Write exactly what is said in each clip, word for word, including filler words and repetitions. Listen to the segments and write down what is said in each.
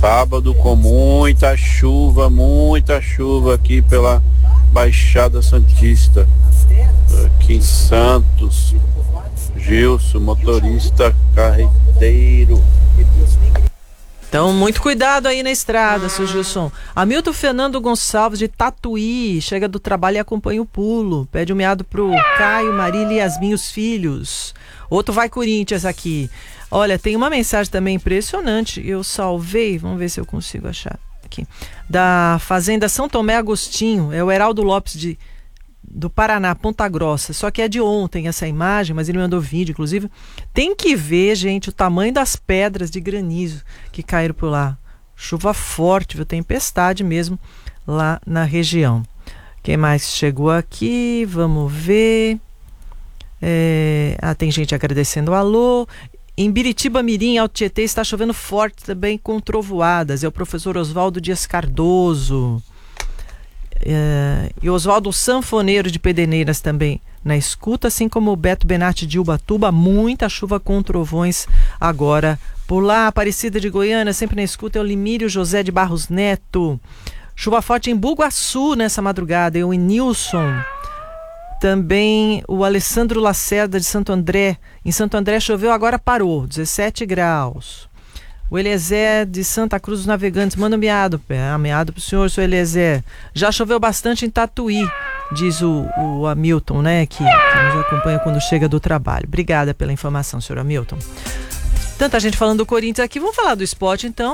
sábado com muita chuva, muita chuva aqui pela Baixada Santista, aqui em Santos. Gilson, motorista carreteiro. Então, muito cuidado aí na estrada, seu Gilson. Hamilton Fernando Gonçalves, de Tatuí, chega do trabalho e acompanha o pulo. Pede um meado pro Caio, Marília e Yasmin, os filhos. Outro vai Corinthians aqui. Olha, tem uma mensagem também impressionante. Eu salvei, vamos ver se eu consigo achar aqui. Da Fazenda São Tomé Agostinho, é o Heraldo Lopes de... do Paraná, Ponta Grossa, só que é de ontem essa imagem, mas ele mandou vídeo, inclusive. Tem que ver, gente, o tamanho das pedras de granizo que caíram por lá. Chuva forte, viu? Tempestade mesmo lá na região. Quem mais chegou aqui? Vamos ver. É... Ah, tem gente agradecendo o alô. Em Biritiba Mirim, Alto Tietê, está chovendo forte também com trovoadas. É o professor Oswaldo Dias Cardoso. É, e Oswaldo Sanfoneiro de Pederneiras também na escuta, assim como o Beto Benatti de Ubatuba. Muita chuva com trovões agora por lá. Aparecida de Goiânia, sempre na escuta, é o Limírio José de Barros Neto. Chuva forte em Bugaçu nessa madrugada, é o Nilson. Também o Alessandro Lacerda de Santo André. Em Santo André choveu, agora parou, dezessete graus. O Eliezer de Santa Cruz dos Navegantes, manda um meado, ah, meado pro senhor, seu Eliezer. Já choveu bastante em Tatuí, diz o, o Hamilton, né, que, que nos acompanha quando chega do trabalho. Obrigada pela informação, senhor Hamilton. Tanta gente falando do Corinthians aqui, vamos falar do esporte então.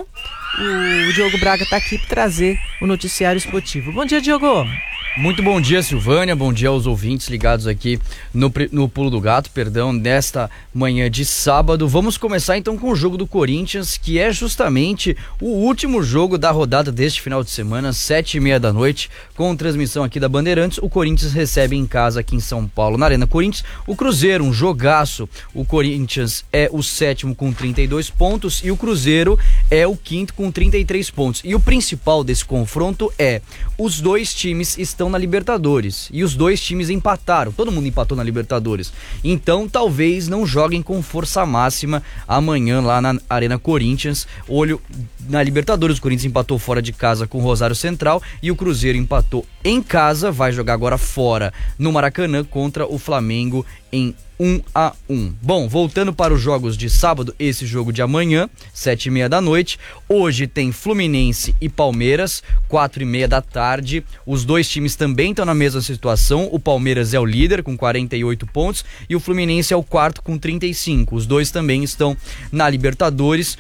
O Diogo Braga está aqui para trazer o noticiário esportivo. Bom dia, Diogo. Muito bom dia, Silvânia, bom dia aos ouvintes ligados aqui no, no Pulo do Gato, perdão, nesta manhã de sábado. Vamos começar então com o jogo do Corinthians, que é justamente o último jogo da rodada deste final de semana, sete e meia da noite, com transmissão aqui da Bandeirantes. O Corinthians recebe em casa aqui em São Paulo, na Arena Corinthians, o Cruzeiro, um jogaço. O Corinthians é o sétimo com trinta e dois pontos e o Cruzeiro é o quinto com trinta e três pontos. E o principal desse confronto é, os dois times estão na Libertadores e os dois times empataram, todo mundo empatou na Libertadores, então talvez não joguem com força máxima amanhã lá na Arena Corinthians. Olho na Libertadores, o Corinthians empatou fora de casa com o Rosário Central e o Cruzeiro empatou em casa, vai jogar agora fora no Maracanã contra o Flamengo em um a um. Bom, voltando para os jogos de sábado, esse jogo de amanhã, sete e meia da noite. Hoje tem Fluminense e Palmeiras, quatro e meia da tarde. Os dois times também estão na mesma situação. O Palmeiras é o líder com quarenta e oito pontos e o Fluminense é o quarto com trinta e cinco. Os dois também estão na Libertadores.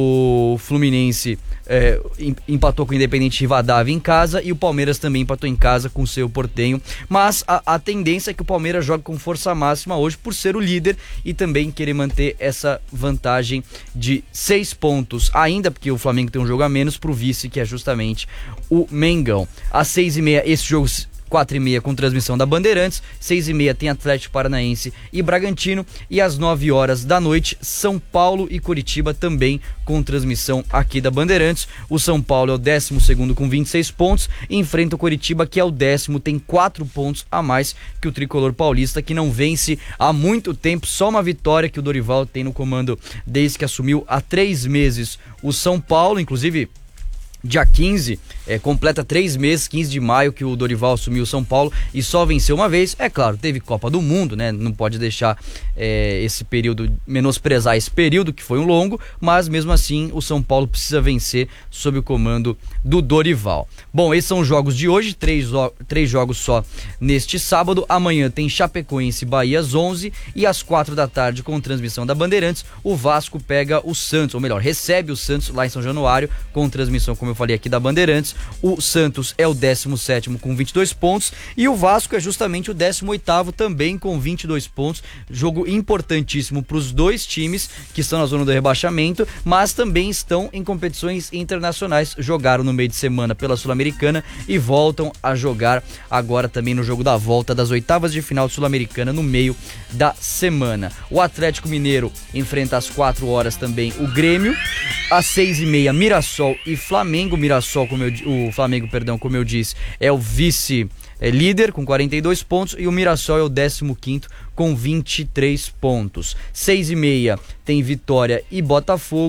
O Fluminense é, empatou com o Independente Rivadavia em casa e o Palmeiras também empatou em casa com o seu Portenho. Mas a, a tendência é que o Palmeiras jogue com força máxima hoje, por ser o líder e também querer manter essa vantagem de seis pontos, ainda porque o Flamengo tem um jogo a menos pro vice, que é justamente o Mengão. Às seis e meia, esse jogo quatro e meia com transmissão da Bandeirantes, seis e meia tem Atlético Paranaense e Bragantino, e às nove horas da noite, São Paulo e Curitiba também com transmissão aqui da Bandeirantes. O São Paulo é o décimo segundo com vinte e seis pontos e enfrenta o Curitiba, que é o décimo, tem quatro pontos a mais que o tricolor paulista, que não vence há muito tempo, só uma vitória que o Dorival tem no comando desde que assumiu há três meses o São Paulo. Inclusive dia quinze, é, completa três meses, quinze de maio, que o Dorival assumiu o São Paulo e só venceu uma vez. É claro, teve Copa do Mundo, né? Não pode deixar é, esse período, menosprezar esse período, que foi um longo, mas mesmo assim o São Paulo precisa vencer sob o comando do Dorival. Bom, esses são os jogos de hoje, três, três jogos só neste sábado. Amanhã tem Chapecoense e Bahia às onze e às quatro da tarde, com transmissão da Bandeirantes, o Vasco pega o Santos, ou melhor, recebe o Santos lá em São Januário, com transmissão, como eu falei aqui, da Bandeirantes. O Santos é o décimo sétimo com vinte e dois pontos e o Vasco é justamente o décimo oitavo também com vinte e dois pontos. Jogo importantíssimo para os dois times que estão na zona do rebaixamento, mas também estão em competições internacionais. Jogaram no meio de semana pela Sul-Americana e voltam a jogar agora também no jogo da volta das oitavas de final Sul-Americana no meio da semana. O Atlético Mineiro enfrenta às quatro horas também o Grêmio. Às seis e meia, Mirassol e Flamengo. O Mirassol, como eu, o Flamengo, perdão, como eu disse, é o vice é líder com quarenta e dois pontos e o Mirassol é o décimo quinto com vinte e três pontos. Seis e meia tem Vitória e Botafogo.